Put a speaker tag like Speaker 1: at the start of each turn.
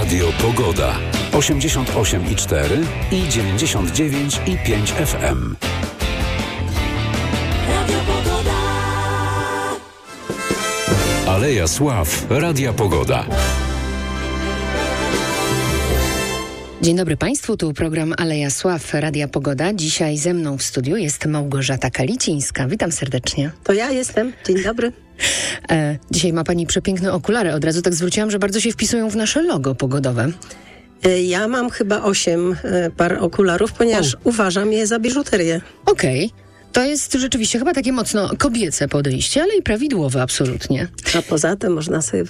Speaker 1: Radio Pogoda. 88,4 i 99,5 FM. Aleja Sław. Radia Pogoda.
Speaker 2: Dzień dobry Państwu, tu program Aleja Sław, Radia Pogoda. Dzisiaj ze mną w studiu jest Małgorzata Kalicińska. Witam serdecznie.
Speaker 3: To ja jestem. Dzień dobry.
Speaker 2: Dzisiaj ma Pani przepiękne okulary. Od razu tak zwróciłam, że bardzo się wpisują w nasze logo pogodowe.
Speaker 3: Ja mam chyba 8 par okularów, ponieważ uważam je za biżuterię.
Speaker 2: Okej. To jest rzeczywiście chyba takie mocno kobiece podejście, ale i prawidłowe absolutnie.
Speaker 3: A poza tym można sobie